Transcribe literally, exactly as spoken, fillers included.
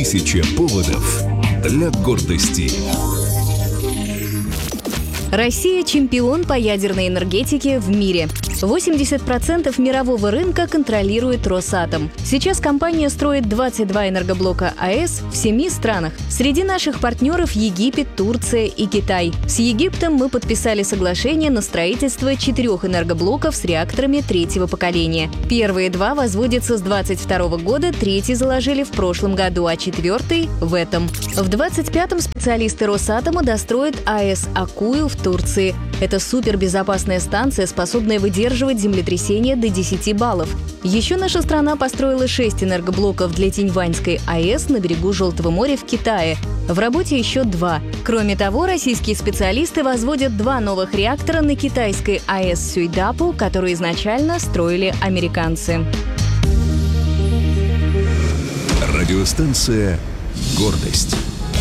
Тысяча поводов для гордости. Россия – чемпион по ядерной энергетике в мире. восемьдесят процентов мирового рынка контролирует Росатом. Сейчас компания строит двадцать два энергоблока АЭС в семи странах. Среди наших партнеров Египет, Турция и Китай. С Египтом мы подписали соглашение на строительство четырех энергоблоков с реакторами третьего поколения. Первые два возводятся с двадцать второго года, третий заложили в прошлом году, а четвертый – в этом. В двадцать пятом специалисты Росатома достроят АЭС Акуил в Турции. Это супербезопасная станция, способная выдерживать землетрясения до десяти баллов. Еще наша страна построила шесть энергоблоков для Тиньваньской АЭС на берегу Желтого моря в Китае. В работе еще два. Кроме того, российские специалисты возводят два новых реактора на китайской АЭС Сюйдапу, которую изначально строили американцы. Радиостанция «Гордость».